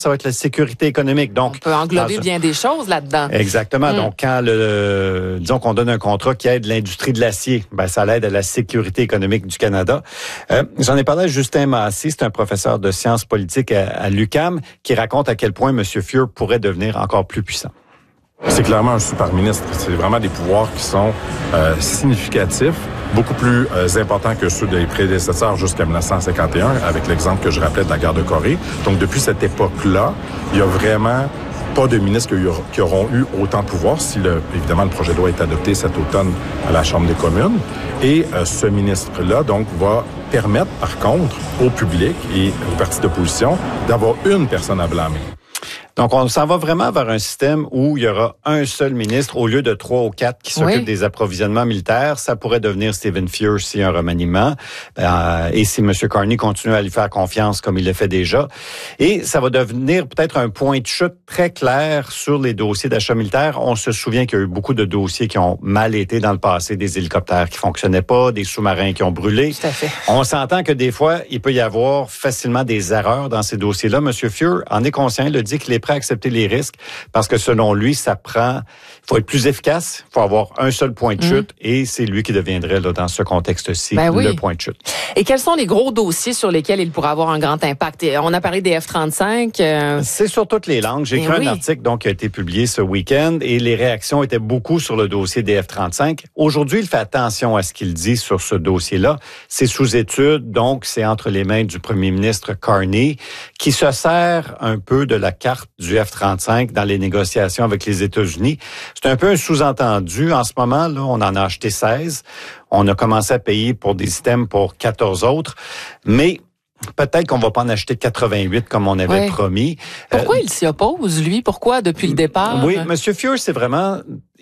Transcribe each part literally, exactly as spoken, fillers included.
ça va être la sécurité économique. Donc, on peut englober bien des choses là-dedans. Exactement. Mm. Donc, quand le, disons qu'on donne un contrat qui aide l'industrie de l'acier, ben ça l'aide à la sécurité économique du Canada. Euh, j'en ai parlé à Justin Massé, c'est un professeur de sciences politiques à, à l'U Q A M, qui raconte à quel point M. Fehr pourrait devenir encore plus puissant. C'est clairement un super ministre. C'est vraiment des pouvoirs qui sont euh, significatifs, beaucoup plus euh, importants que ceux des prédécesseurs jusqu'à dix-neuf cent cinquante et un, avec l'exemple que je rappelais de la guerre de Corée. Donc, depuis cette époque-là, il y a vraiment pas de ministres qui auront eu autant de pouvoir si, le, évidemment, le projet de loi est adopté cet automne à la Chambre des communes. Et euh, ce ministre-là, donc, va permettre, par contre, au public et aux partis d'opposition d'avoir une personne à blâmer. Donc, on s'en va vraiment vers un système où il y aura un seul ministre au lieu de trois ou quatre qui s'occupent oui. des approvisionnements militaires. Ça pourrait devenir Stephen Fehr s'il y a un remaniement. Euh, et si M. Carney continue à lui faire confiance comme il le fait déjà. Et ça va devenir peut-être un point de chute très clair sur les dossiers d'achat militaire. On se souvient qu'il y a eu beaucoup de dossiers qui ont mal été dans le passé, des hélicoptères qui fonctionnaient pas, des sous-marins qui ont brûlé. Tout à fait. On s'entend que des fois, il peut y avoir facilement des erreurs dans ces dossiers-là. M. Fehr en est conscient, il a dit qu'il est prêt à accepter les risques parce que selon lui, ça prend, il faut être plus efficace, il faut avoir un seul point de chute mmh. et c'est lui qui deviendrait là, dans ce contexte-ci ben oui. le point de chute. Et quels sont les gros dossiers sur lesquels il pourrait avoir un grand impact? On a parlé des F trente-cinq. Euh... C'est sur toutes les langues. J'ai écrit oui. un article donc, qui a été publié ce week-end et les réactions étaient beaucoup sur le dossier des F trente-cinq. Aujourd'hui, il fait attention à ce qu'il dit sur ce dossier-là. C'est sous étude, donc c'est entre les mains du premier ministre Carney qui se sert un peu de la carte du F trente-cinq dans les négociations avec les États-Unis. C'est un peu un sous-entendu. En ce moment, là, on en a acheté seize. On a commencé à payer pour des systèmes pour quatorze autres. Mais peut-être qu'on va pas en acheter quatre-vingt-huit comme on avait ouais. promis. Pourquoi euh, il s'y oppose, lui? Pourquoi, depuis le départ? Oui, M. Fehr, c'est vraiment...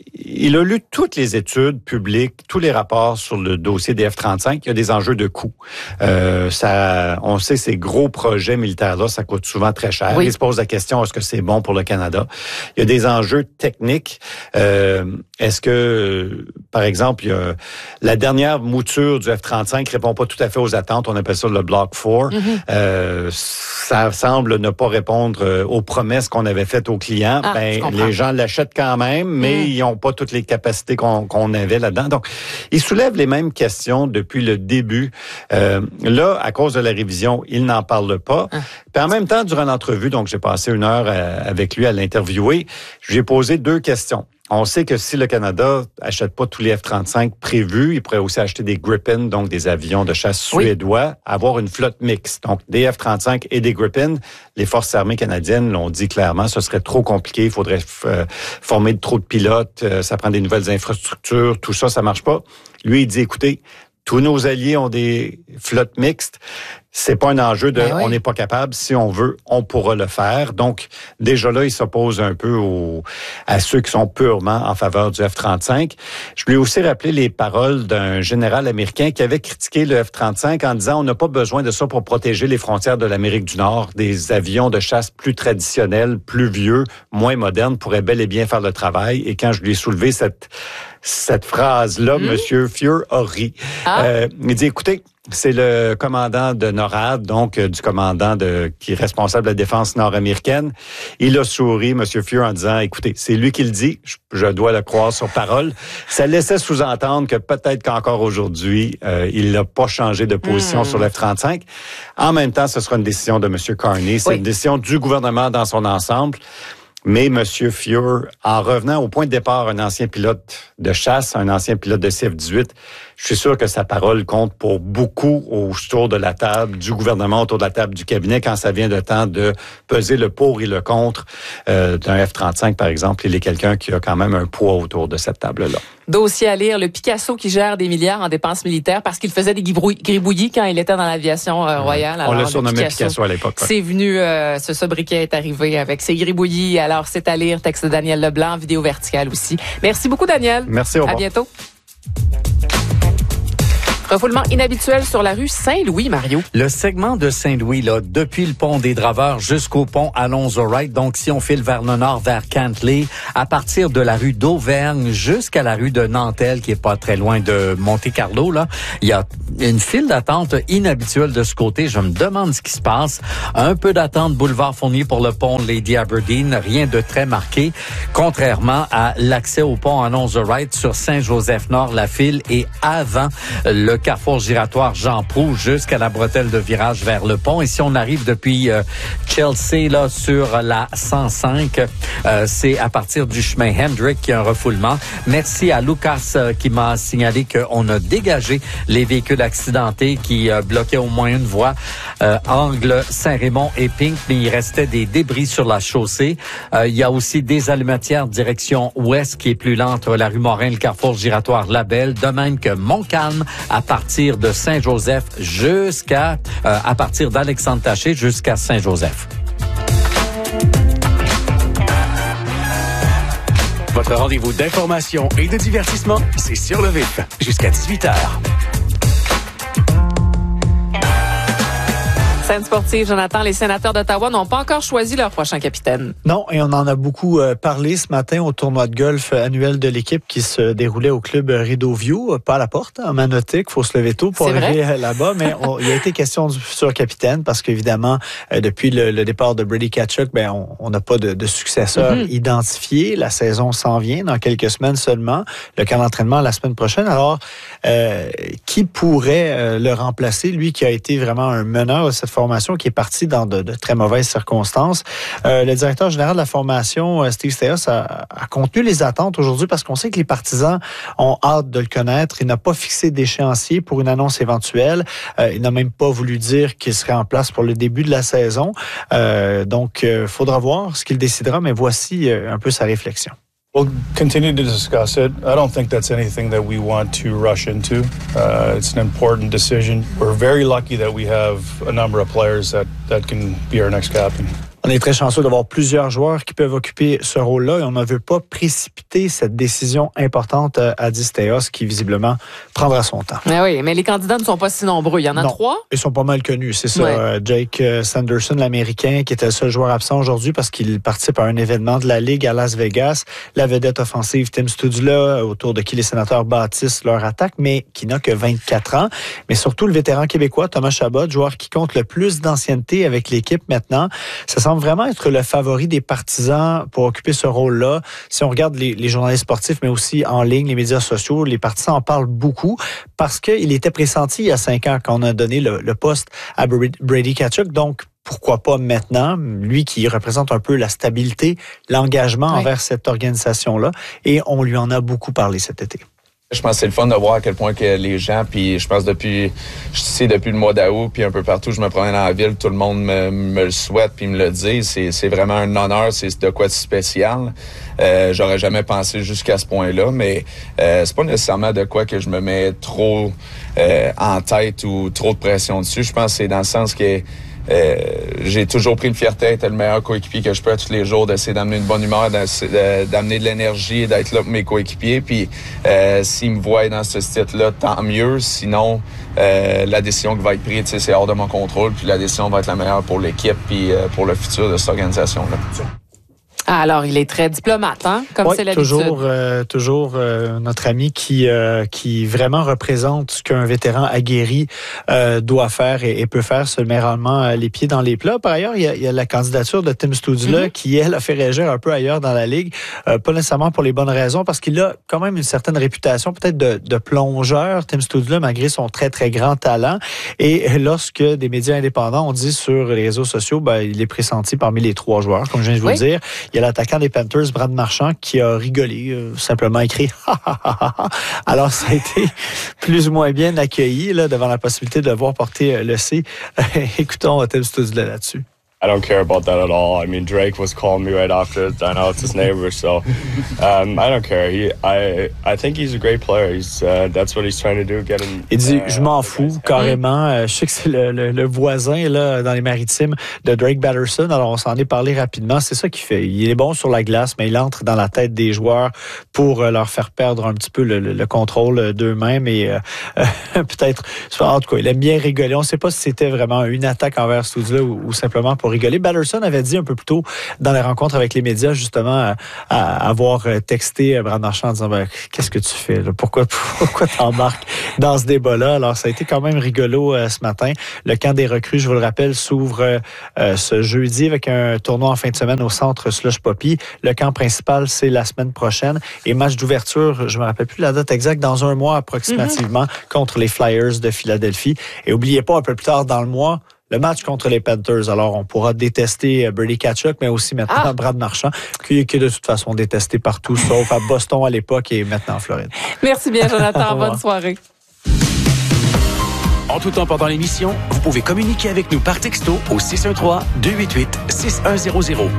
Il a lu toutes les études publiques, tous les rapports sur le dossier des F trente-cinq. Il y a des enjeux de coût. Euh, ça, on sait ces gros projets militaires-là, ça coûte souvent très cher. Oui. Il se pose la question, est-ce que c'est bon pour le Canada? Il y a des enjeux techniques. Euh, est-ce que, par exemple, il y a la dernière mouture du F trente-cinq répond pas tout à fait aux attentes. On appelle ça le Block quatre. Mm-hmm. Euh, ça semble ne pas répondre aux promesses qu'on avait faites aux clients. Ah, ben, les gens l'achètent quand même, mais mm. ils n'ont pas toutes les capacités qu'on, qu'on avait là-dedans. Donc, il soulève les mêmes questions depuis le début. Euh, là, à cause de la révision, il n'en parle pas. Ah. Puis en même temps, durant l'entrevue, donc j'ai passé une heure à, avec lui à l'interviewer, je lui ai posé deux questions. On sait que si le Canada achète pas tous les F trente-cinq prévus, il pourrait aussi acheter des Gripen, donc des avions de chasse suédois, oui. avoir une flotte mixte. Donc, des F trente-cinq et des Gripen. Les forces armées canadiennes l'ont dit clairement, ce serait trop compliqué, il faudrait euh, former trop de pilotes, euh, ça prend des nouvelles infrastructures, tout ça, ça marche pas. Lui, il dit, écoutez, tous nos alliés ont des flottes mixtes. C'est pas un enjeu de ben oui. on n'est pas capable. Si on veut, on pourra le faire. Donc, déjà là, il s'oppose un peu aux, à ceux qui sont purement en faveur du F trente-cinq. Je lui ai aussi rappelé les paroles d'un général américain qui avait critiqué le F trente-cinq en disant on n'a pas besoin de ça pour protéger les frontières de l'Amérique du Nord. Des avions de chasse plus traditionnels, plus vieux, moins modernes pourraient bel et bien faire le travail. Et quand je lui ai soulevé cette cette phrase-là, mmh. M. Fehr a ri. Ah. Euh, il dit, écoutez, c'est le commandant de NORAD, donc euh, du commandant de qui est responsable de la défense nord-américaine. Il a souri, M. Fehr, en disant, écoutez, c'est lui qui le dit, je, je dois le croire sur parole. Ça laissait sous-entendre que peut-être qu'encore aujourd'hui, euh, il n'a pas changé de position mmh. sur le F trente-cinq. En même temps, ce sera une décision de M. Carney. C'est oui. une décision du gouvernement dans son ensemble. Mais M. Fehr, en revenant au point de départ, un ancien pilote de chasse, un ancien pilote de C F dix-huit, je suis sûr que sa parole compte pour beaucoup autour de la table du gouvernement, autour de la table du cabinet, quand ça vient de temps de peser le pour et le contre euh, d'un F trente-cinq, par exemple. Il est quelqu'un qui a quand même un poids autour de cette table-là. Dossier à lire, le Picasso qui gère des milliards en dépenses militaires parce qu'il faisait des gribouillis quand il était dans l'aviation euh, royale. Alors, on l'a surnommé Picasso, Picasso à l'époque. Ouais. C'est venu, euh, ce sobriquet est arrivé avec ses gribouillis. Alors, c'est à lire, texte de Daniel Leblanc, vidéo verticale aussi. Merci beaucoup, Daniel. Merci, au revoir. À bientôt. Refoulement inhabituel sur la rue Saint-Louis, Mario. Le segment de Saint-Louis, là, depuis le pont des Draveurs jusqu'au pont Alonzo-Wright, donc si on file vers le nord, vers Cantley, à partir de la rue d'Auvergne jusqu'à la rue de Nantel, qui est pas très loin de Monte-Carlo, là, il y a une file d'attente inhabituelle de ce côté. Je me demande ce qui se passe. Un peu d'attente boulevard Fournier pour le pont Lady Aberdeen, rien de très marqué, contrairement à l'accès au pont Alonzo-Wright sur Saint-Joseph-Nord. La file est avant le carrefour giratoire Jean Proulx jusqu'à la bretelle de virage vers le pont. Et si on arrive depuis euh, Chelsea là sur la cent cinq, euh, c'est à partir du chemin Hendrick qu'il y a un refoulement. Merci à Lucas euh, qui m'a signalé qu'on a dégagé les véhicules accidentés qui euh, bloquaient au moins une voie, euh, angle Saint-Raymond et Pink, mais il restait des débris sur la chaussée. Euh, il y a aussi des allumetières direction ouest qui est plus lent entre la rue Morin et le carrefour giratoire Labelle, de même que Montcalm à partir de Saint-Joseph jusqu'à, euh, à partir d'Alexandre Taché jusqu'à Saint-Joseph. Votre rendez-vous d'information et de divertissement, c'est Sur le Vif, jusqu'à dix-huit heures. Scène sportive, Jonathan, les sénateurs d'Ottawa n'ont pas encore choisi leur prochain capitaine. Non, et on en a beaucoup euh, parlé ce matin au tournoi de golf annuel de l'équipe qui se déroulait au club Rideau View, pas à la porte, en Manotick, faut se lever tôt pour C'est arriver vrai? là-bas, mais on, il a été question du futur capitaine parce qu'évidemment, euh, depuis le, le départ de Brady Tkachuk, ben on n'a pas de, de successeur mm-hmm. identifié. La saison s'en vient dans quelques semaines seulement. Le camp d'entraînement la semaine prochaine. Alors, euh, qui pourrait euh, le remplacer, lui qui a été vraiment un meneur de cette formation qui est parti dans de, de très mauvaises circonstances. Euh, le directeur général de la formation, euh, Steve Staios, a, a contenu les attentes aujourd'hui parce qu'on sait que les partisans ont hâte de le connaître. Il n'a pas fixé d'échéancier pour une annonce éventuelle. Euh, il n'a même pas voulu dire qu'il serait en place pour le début de la saison. Euh, donc, il euh, faudra voir ce qu'il décidera, mais voici euh, un peu sa réflexion. We'll continue to discuss it. I don't think that's anything that we want to rush into. Uh, it's an important decision. We're very lucky that we have a number of players that, that can be our next captain. On est très chanceux d'avoir plusieurs joueurs qui peuvent occuper ce rôle-là et on ne veut pas précipiter cette décision importante, a dit Staios, qui visiblement prendra son temps. Mais oui, mais les candidats ne sont pas si nombreux. Il y en a non, trois? Ils sont pas mal connus, c'est ça. Ouais. Jake Sanderson, l'Américain, qui était le seul joueur absent aujourd'hui parce qu'il participe à un événement de la Ligue à Las Vegas. La vedette offensive Tim Studula, autour de qui les sénateurs bâtissent leur attaque, mais qui n'a que vingt-quatre ans. Mais surtout le vétéran québécois Thomas Chabot, joueur qui compte le plus d'ancienneté avec l'équipe maintenant. Ça semble vraiment être le favori des partisans pour occuper ce rôle-là. Si on regarde les, les journalistes sportifs, mais aussi en ligne, les médias sociaux, les partisans en parlent beaucoup parce qu'il était pressenti il y a cinq ans quand on a donné le, le poste à Brady Tkachuk. Donc, pourquoi pas maintenant, lui qui représente un peu la stabilité, l'engagement oui. envers cette organisation-là. Et on lui en a beaucoup parlé cet été. Je pense que c'est le fun de voir à quel point que les gens, puis je pense depuis, je sais depuis le mois d'août, puis un peu partout, je me promène dans la ville, tout le monde me, me le souhaite, puis me le dit. C'est, c'est vraiment un honneur, c'est de quoi de spécial. Euh, j'aurais jamais pensé jusqu'à ce point-là, mais euh, c'est pas nécessairement de quoi que je me mets trop euh, en tête ou trop de pression dessus. Je pense que c'est dans le sens que Euh, j'ai toujours pris une fierté à être le meilleur coéquipier que je peux à tous les jours, d'essayer d'amener une bonne humeur, d'amener de l'énergie, d'être là pour mes coéquipiers. Puis euh, s'ils me voient dans ce style-là, tant mieux. Sinon, euh, la décision qui va être prise, c'est hors de mon contrôle. Puis la décision va être la meilleure pour l'équipe puis euh, pour le futur de cette organisation-là. Ah, alors, il est très diplomate, hein, comme oui, c'est l'habitude. toujours, euh, toujours euh, notre ami qui euh, qui vraiment représente ce qu'un vétéran aguerri euh, doit faire et, et peut faire, se met réellement euh, les pieds dans les plats. Par ailleurs, il y a, il y a la candidature de Tim Studula mm-hmm. qui, elle, a fait réagir un peu ailleurs dans la Ligue, euh, pas nécessairement pour les bonnes raisons, parce qu'il a quand même une certaine réputation peut-être de, de plongeur, Tim Studula, malgré son très, très grand talent. Et lorsque des médias indépendants ont dit sur les réseaux sociaux, ben, il est pressenti parmi les trois joueurs, comme je viens de vous oui. le dire. Il y a l'attaquant des Panthers, Brad Marchand, qui a rigolé, euh, simplement écrit « ha ha ha ha ». Alors, ça a été plus ou moins bien accueilli là, devant la possibilité de le voir porter le C. Écoutons Tim Studula là-dessus. I don't care about that at all. I mean, Drake was calling me right after. I know it's his neighbor, so um, I don't care. He, I, I think he's a great player. He's, uh, that's what he's trying to do. Get him. Il dit, uh, je m'en fous carrément. Euh, je sais que c'est le, le, le voisin là dans les Maritimes de Drake Batterson. Alors on s'en est parlé rapidement. C'est ça qu'il fait. Il est bon sur la glace, mais il entre dans la tête des joueurs pour euh, leur faire perdre un petit peu le, le, le contrôle d'eux-mêmes et euh, euh, peut-être. En tout cas, il aime bien rigoler. On ne sait pas si c'était vraiment une attaque envers Stoudzla ou, ou simplement pour rigoler. Batterson avait dit un peu plus tôt dans les rencontres avec les médias, justement, à, à avoir texté Brad Marchand en disant ben, qu'est-ce que tu fais là? Pourquoi, pourquoi t'embarques dans ce débat-là? Alors, ça a été quand même rigolo euh, ce matin. Le camp des recrues, je vous le rappelle, s'ouvre euh, ce jeudi avec un tournoi en fin de semaine au centre Slush Poppy. Le camp principal, c'est la semaine prochaine. Et match d'ouverture, je me rappelle plus la date exacte, dans un mois approximativement, mm-hmm. contre les Flyers de Philadelphie. Et oubliez pas, un peu plus tard dans le mois, le match contre les Panthers. Alors, on pourra détester Brady Tkachuk, mais aussi maintenant ah. Brad Marchand, qui, qui est de toute façon détesté partout, sauf à Boston à l'époque et maintenant en Floride. Merci bien, Jonathan. Bonne soirée. En tout temps pendant l'émission, vous pouvez communiquer avec nous par texto au six un trois, deux huit huit, six un zéro zéro.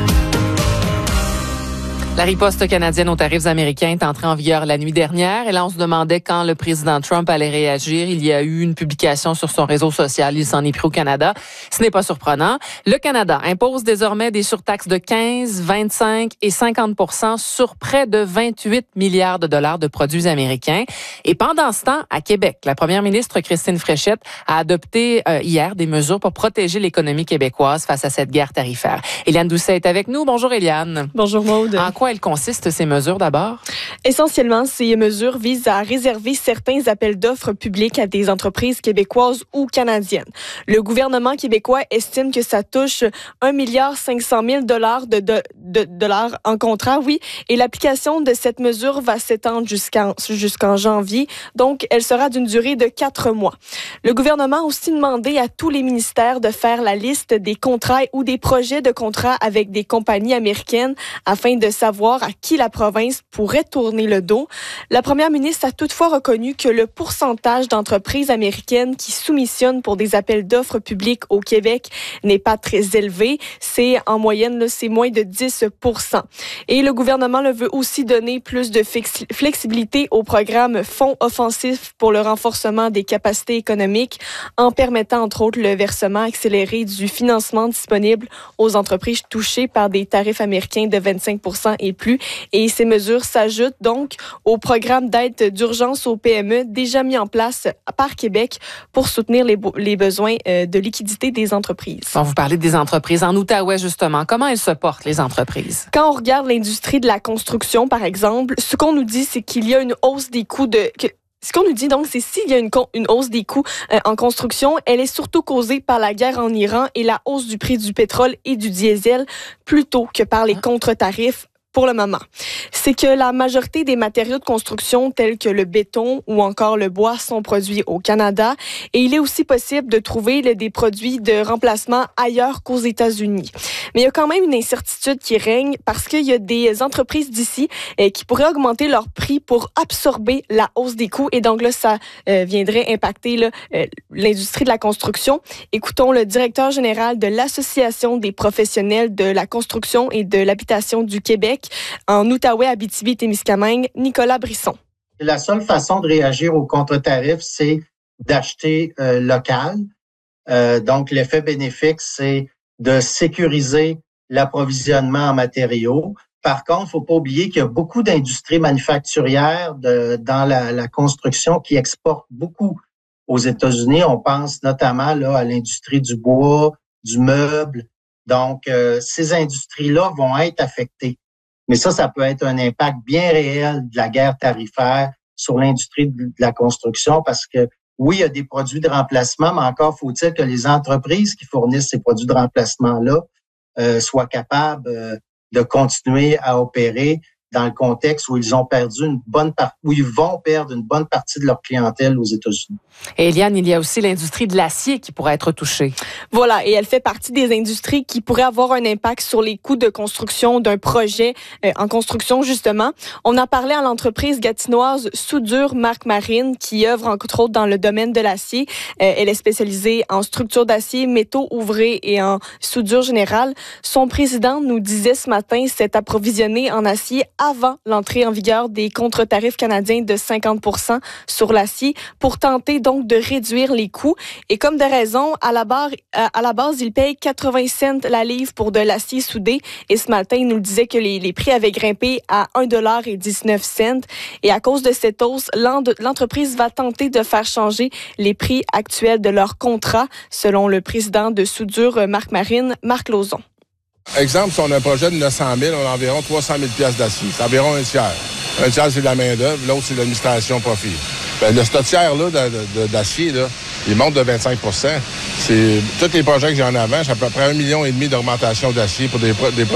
La riposte canadienne aux tarifs américains est entrée en vigueur la nuit dernière. Et là, on se demandait quand le président Trump allait réagir. Il y a eu une publication sur son réseau social. Il s'en est pris au Canada. Ce n'est pas surprenant. Le Canada impose désormais des surtaxes de quinze, vingt-cinq et cinquante pour cent sur près de vingt-huit milliards de dollars de produits américains. Et pendant ce temps, à Québec, la première ministre Christine Fréchette a adopté euh, hier des mesures pour protéger l'économie québécoise face à cette guerre tarifaire. Éliane Doucet est avec nous. Bonjour, Éliane. Bonjour, Maude. En quoi elles consistent, ces mesures, d'abord? Essentiellement, ces mesures visent à réserver certains appels d'offres publics à des entreprises québécoises ou canadiennes. Le gouvernement québécois estime que ça touche un milliard cinq cent mille dollars de, de, de dollars en contrat, oui, et l'application de cette mesure va s'étendre jusqu'en, jusqu'en janvier, donc elle sera d'une durée de quatre mois. Le gouvernement a aussi demandé à tous les ministères de faire la liste des contrats ou des projets de contrats avec des compagnies américaines afin de savoir à qui la province pourrait tourner le dos. La première ministre a toutefois reconnu que le pourcentage d'entreprises américaines qui soumissionnent pour des appels d'offres publics au Québec n'est pas très élevé. C'est en moyenne, là, c'est moins de dix pour cent. Et le gouvernement le veut aussi donner plus de flexibilité au programme Fonds offensif pour le renforcement des capacités économiques en permettant entre autres le versement accéléré du financement disponible aux entreprises touchées par des tarifs américains de vingt-cinq pour cent et plus. Et ces mesures s'ajoutent donc au programme d'aide d'urgence aux P M E déjà mis en place par Québec pour soutenir les, les besoins de liquidité des entreprises. Bon, vous parlez des entreprises. En Outaouais, justement, comment elles se portent, les entreprises? Quand on regarde l'industrie de la construction, par exemple, ce qu'on nous dit, c'est qu'il y a une hausse des coûts de... Que, Ce qu'on nous dit donc, c'est s'il y a une, une hausse des coûts euh, en construction, elle est surtout causée par la guerre en Iran et la hausse du prix du pétrole et du diesel plutôt que par les contre-tarifs pour le moment. C'est que la majorité des matériaux de construction tels que le béton ou encore le bois sont produits au Canada et il est aussi possible de trouver là, des produits de remplacement ailleurs qu'aux États-Unis. Mais il y a quand même une incertitude qui règne parce qu'il y a des entreprises d'ici euh, qui pourraient augmenter leur prix pour absorber la hausse des coûts et donc là, ça euh, viendrait impacter là, euh, l'industrie de la construction. Écoutons le directeur général de l'Association des professionnels de la construction et de l'habitation du Québec en Outaouais, Abitibi-Témiscamingue, Nicolas Brisson. La seule façon de réagir aux contre-tarifs, c'est d'acheter euh, local. Euh, donc, l'effet bénéfique, c'est de sécuriser l'approvisionnement en matériaux. Par contre, il ne faut pas oublier qu'il y a beaucoup d'industries manufacturières de, dans la, la construction qui exportent beaucoup aux États-Unis. On pense notamment là, à l'industrie du bois, du meuble. Donc, euh, ces industries-là vont être affectées. Mais ça, ça peut être un impact bien réel de la guerre tarifaire sur l'industrie de la construction parce que, oui, il y a des produits de remplacement, mais encore faut-il que les entreprises qui fournissent ces produits de remplacement-là euh, soient capables euh, de continuer à opérer dans le contexte où ils ont perdu une bonne partie, où ils vont perdre une bonne partie de leur clientèle aux États-Unis. Et Eliane, il y a aussi l'industrie de l'acier qui pourrait être touchée. Voilà, et elle fait partie des industries qui pourraient avoir un impact sur les coûts de construction d'un projet euh, en construction, justement. On a parlé à l'entreprise gatinoise Soudure Marc-Marine, qui œuvre entre autres dans le domaine de l'acier. Euh, elle est spécialisée en structure d'acier, métaux ouvrés et en soudure générale. Son président nous disait ce matin s'être approvisionné en acier avant l'entrée en vigueur des contre-tarifs canadiens de cinquante pour cent sur l'acier pour tenter donc de réduire les coûts. Et comme de raison, à la, barre, à la base, il paye quatre-vingts cents la livre pour de l'acier soudé. Et ce matin, il nous disait que les, les prix avaient grimpé à un dollar et dix-neuf cents. Et à cause de cette hausse, l'entreprise va tenter de faire changer les prix actuels de leur contrat, selon le président de Soudure Marc-Marine, Marc Lauzon. Exemple, si on a un projet de neuf cent mille, on a environ trois cent mille pièces d'acier. C'est environ un tiers. Un tiers, c'est de la main-d'œuvre, l'autre, c'est de l'administration profit. Ben, le ce tiers-là de, de, d'acier, là, il monte de vingt-cinq pour cent. C'est tous les projets que j'ai en avant, j'ai à peu près un million et demi d'augmentation d'acier pour des, des